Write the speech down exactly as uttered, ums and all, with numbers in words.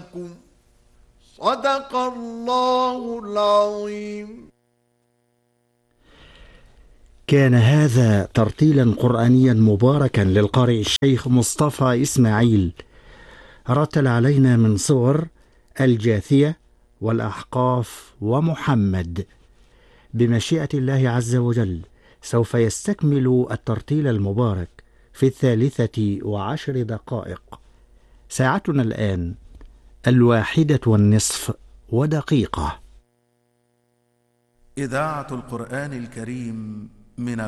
لكم. صدق الله العظيم. كان هذا ترتيلا قرآنيا مباركا للقارئ الشيخ مصطفى إسماعيل، رتل علينا من صور الجاثية والأحقاف ومحمد. بمشيئة الله عز وجل سوف يستكمل الترتيل المبارك في الثالثة وعشر دقائق. ساعتنا الآن الواحدة والنصف ودقيقة. إذاعة القرآن الكريم من